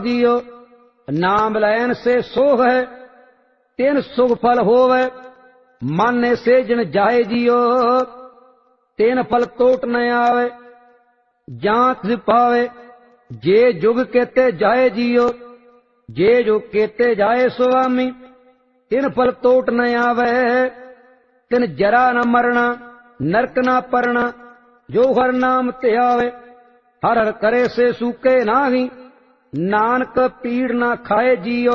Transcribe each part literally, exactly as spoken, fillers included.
जियो नाम लैन से सोह है तिन सुख फल होवे माने से जिन जाए जियो तिन फल तोट न आवे जांच पावे जे जुग केते जाए जियो जे जो केते जाए स्वामी तिन फल तोट न आवे तिन जरा न मरना नरक न परना जो हर नाम ते आवे हर हर करे से सूके नाही नानक पीड़ ना खाए जियो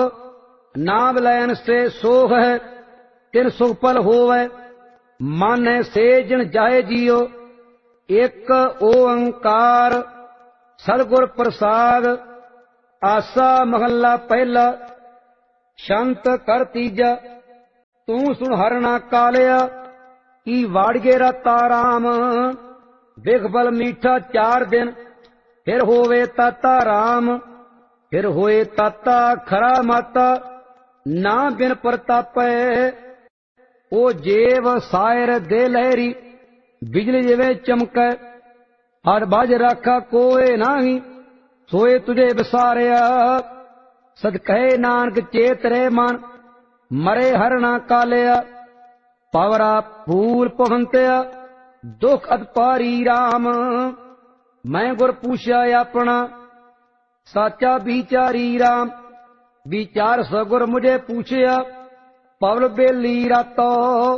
नाम लैन से सोह है तिन सुख फल होवे माने से जिन जाए जियो एक ओंकार सतगुर प्रसाद आसा महला पहला शांत कर तीजा तू सुन हरना कालिया की वाड़गे रता राम बिख बल मीठा चार दिन फिर होवे ताता राम फिर होए ताता खरा माता ना बिन प्रतापे ओ जेव सायर दे लहरी बिजली जिवे चमकै हर बाज राखा कोई नाही सोए तुझे विसारिया सद कहे नानक चेत रे मन मरे हरना कालिया पावरा फूल पवंत्या दुख अदपारी राम मैं गुर पूछा अपना साचा विचारी राम विचार सगुर मुझे पूछया पवल बेली रातो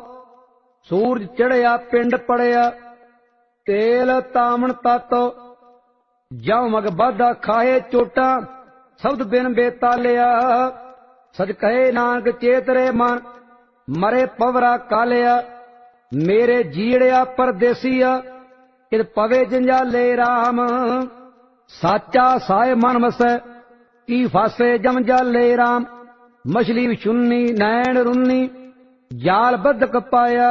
सूरज चढ़या पिंड पड़या तेल तामन तातो जाओ मग बाधा खाए चोटा शब्द बिन बेतालिया सज कहे नानक चेत रे मन मरे पवरा कालिया मेरे जीड़िया परदेसिया कि पवे जंजाले राम साचा साए मन मसै की फासे जम जाले राम मछली चुन्नी नैन रुन्नी जाल बदक पाया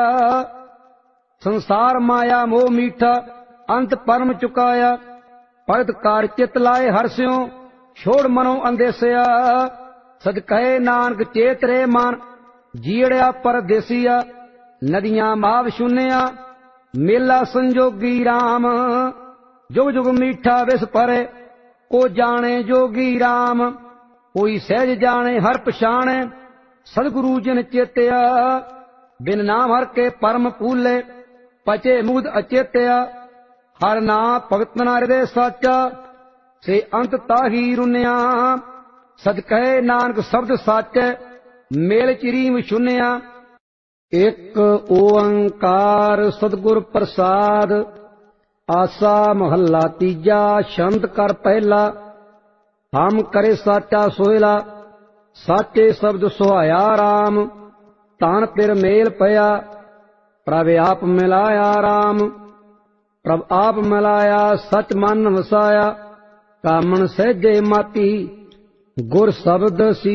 संसार माया मोह मीठा अंत परम चुकाया भगत कार चित लाए हरस्यों छोड़ मनो अंदेसिया सद कहे नानक चेत रे मन जीड़िया परदेसिया नदियां माव सुनिया मेला संजोगी राम जुग जुग मीठा विस परे को जाने जोगी राम कोई सहज जाने हर पछाणे सदगुरु जिन चेतिया बिन नाम हर के परम फूले पचे मुद अचेतिया हर ना भगत ना हृदय साचा से अंत ताही रुनिया सद कहे नानक शब्द साचे मेल चिरीम सुनिया एक ओंकार सतगुर प्रसाद आसा महला तीजा शंत कर पहला हम करे साचा सोहला साचे शब्द सुहाया राम तान पिर मेल पया प्रभ आप मिलाया राम प्रभ आप मिलाया सच मन वसाया कामन सहजे माती गुर शब्द सी